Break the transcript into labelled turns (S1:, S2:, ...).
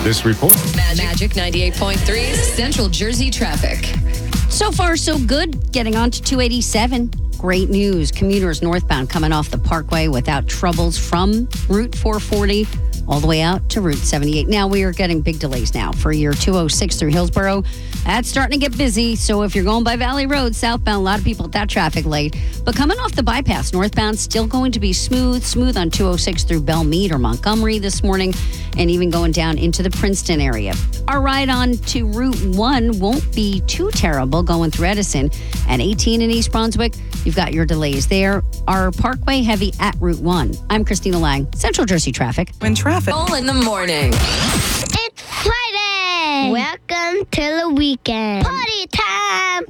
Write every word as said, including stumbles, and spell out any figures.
S1: this report.
S2: Magic ninety-eight point three Central Jersey traffic.
S3: So far, so good. Getting on to two eighty-seven. Great news. Commuters northbound coming off the Parkway without troubles from Route four forty all the way out to Route seventy-eight. Now we are getting big delays now for your two oh six through Hillsborough. That's starting to get busy. So if you're going by Valley Road southbound, a lot of people at that traffic light. But coming off the bypass northbound, still going to be smooth, smooth on two oh six through Belmead or Montgomery this morning, and even going down into the Princeton area. Our ride on to Route one won't be too terrible going through Edison. And eighteen in East Brunswick, you've got your delays there. Our Parkway heavy at Route one. I'm Christina Lang, Central Jersey Traffic.
S2: When traffic. All in the morning.
S4: It's Friday. Welcome to the weekend. Party time.